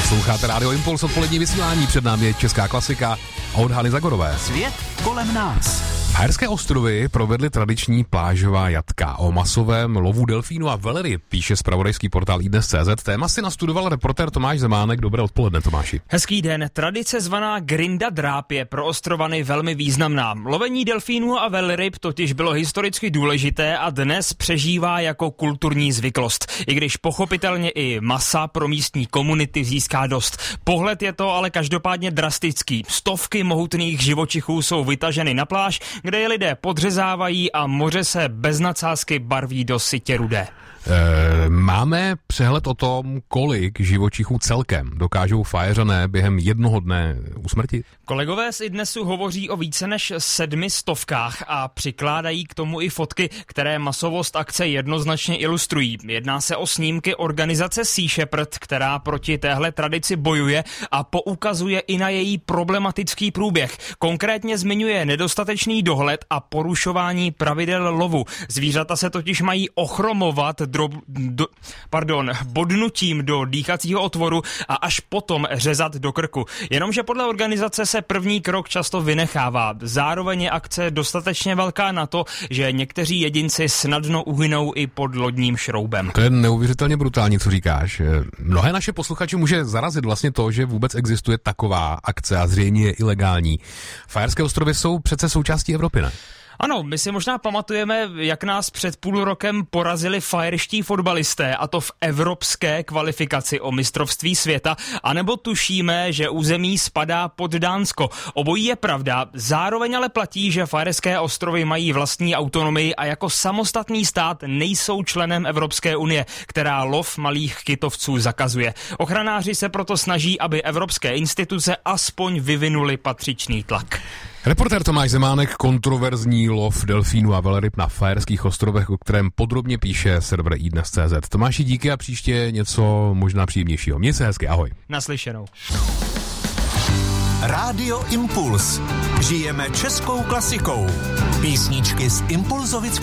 Posloucháte Rádio Impuls, odpolední vysílání, před námi je česká klasika a od Hany Zagorové. Svět kolem nás. Fajerské ostrovy provedly tradiční plážová jatka. O masovém lovu delfínu a veleryb píše zpravodajský portál iDnes.cz. Téma si nastudoval reportér Tomáš Zemánek. Dobré odpoledne, Tomáši. Hezký den. Tradice zvaná Grinda dráp je pro ostrovany velmi významná. Lovení delfínů a velryb totiž bylo historicky důležité a dnes přežívá jako kulturní zvyklost. I když pochopitelně i masa pro místní komunity získá dost. Pohled je to ale každopádně drastický. Stovky mohutných živočichů jsou vytaženy na pláž, kde je lidé podřezávají a moře se bez nadsázky barví do sytě rudé. Máme přehled o tom, kolik živočichů celkem dokážou Fajeřané během jednoho dne usmrtit? Kolegové z iDnesu hovoří o více než 700 a přikládají k tomu i fotky, které masovost akce jednoznačně ilustrují. Jedná se o snímky organizace Sea Shepherd, která proti téhle tradici bojuje a poukazuje i na její problematický průběh. Konkrétně zmiňuje nedostatečný dohled a porušování pravidel lovu. Zvířata se totiž mají ochromovat bodnutím do dýchacího otvoru a až potom řezat do krku. Jenomže podle organizace se první krok často vynechává. Zároveň je akce dostatečně velká na to, že někteří jedinci snadno uhynou i pod lodním šroubem. To je neuvěřitelně brutální, co říkáš. Mnohé naše posluchače může zarazit vlastně to, že vůbec existuje taková akce a zřejmě je ilegální. Fajerské ostrovy jsou přece součástí Evropy, ne? Ano, my si možná pamatujeme, jak nás před půl rokem porazili fajerští fotbalisté, a to v evropské kvalifikaci o mistrovství světa, anebo tušíme, že území spadá pod Dánsko. Obojí je pravda, zároveň ale platí, že Fajerské ostrovy mají vlastní autonomii a jako samostatný stát nejsou členem Evropské unie, která lov malých kytovců zakazuje. Ochranáři se proto snaží, aby evropské instituce aspoň vyvinuli patřičný tlak. Reportér Tomáš Zemánek, kontroverzní lov delfínů a velryb na Fajerských ostrovech, o kterém podrobně píše server iDnes.cz. Tomáši, díky a příště něco možná příjemnějšího. Měj se hezky, ahoj. Naslyšenou. Rádio Impuls. Žijeme českou klasikou. Písničky z Impulzovic